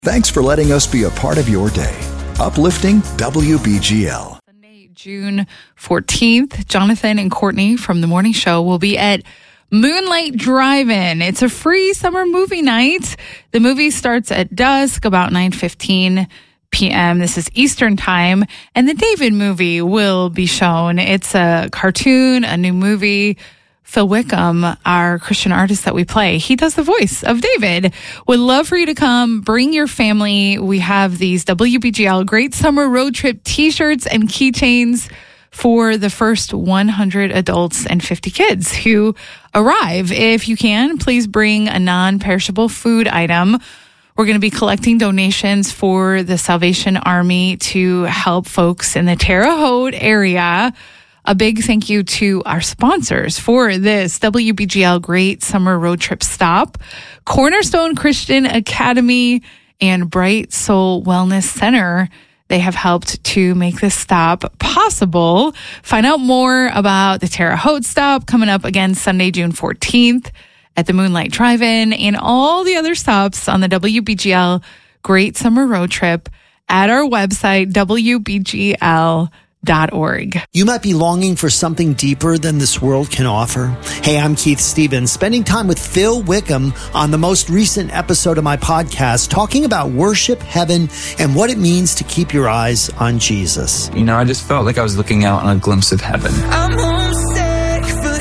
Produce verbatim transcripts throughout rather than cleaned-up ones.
Thanks for letting us be a part of your day. Uplifting W B G L. Sunday, June fourteenth, Jonathan and Courtney from The Morning Show will be at Moonlight Drive-In. It's a free summer movie night. The movie starts at dusk, about nine fifteen p.m. This is Eastern Time, and the David movie will be shown. It's a cartoon, a new movie. Phil Wickham, our Christian artist that we play, he does the voice of David. Would love for you to come. Bring your family. We have these W B G L Great Summer Road Trip t-shirts and keychains for the first one hundred adults and fifty kids who arrive. If you can, please bring a non-perishable food item. We're going to be collecting donations for the Salvation Army to help folks in the Terre Haute area. A big thank you to our sponsors for this W B G L Great Summer Road Trip stop: Cornerstone Christian Academy and Bright Soul Wellness Center. They have helped to make this stop possible. Find out more about the Terre Haute stop coming up again Sunday, June fourteenth at the Moonlight Drive-In, and all the other stops on the W B G L Great Summer Road Trip at our website, W B G L dot org. You might be longing for something deeper than this world can offer. Hey, I'm Keith Stevens, spending time with Phil Wickham on the most recent episode of my podcast, talking about worship, heaven, and what it means to keep your eyes on Jesus. You know, I just felt like I was looking out on a glimpse of heaven. I'm homesick for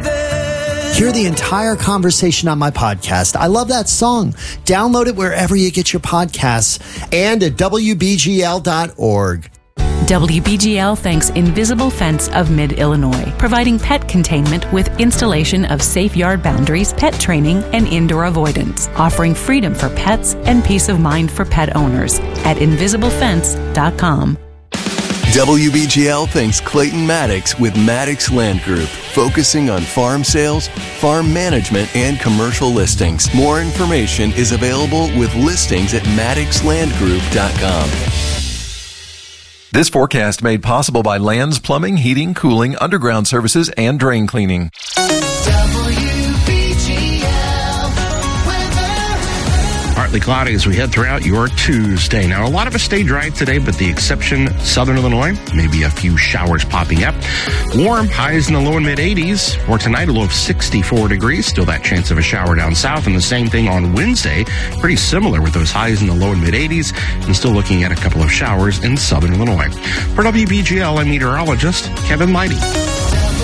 heaven. Hear the entire conversation on my podcast. I love that song. Download it wherever you get your podcasts and at W B G L dot org. W B G L thanks Invisible Fence of Mid-Illinois, providing pet containment with installation of safe yard boundaries, pet training, and indoor avoidance, offering freedom for pets and peace of mind for pet owners at invisible fence dot com. W B G L thanks Clayton Maddox with Maddox Land Group, focusing on farm sales, farm management, and commercial listings. More information is available with listings at maddox land group dot com. This forecast made possible by Lands Plumbing, Heating, Cooling, Underground Services, and Drain Cleaning. Partly cloudy as we head throughout your Tuesday. Now, a lot of us stay dry today, but the exception, southern Illinois, maybe a few showers popping up. Warm, highs in the low and mid eighties. For tonight, a low of sixty-four degrees. Still that chance of a shower down south. And the same thing on Wednesday. Pretty similar with those highs in the low and mid eighties. And still looking at a couple of showers in southern Illinois. For W B G L, I'm meteorologist Kevin Leidy.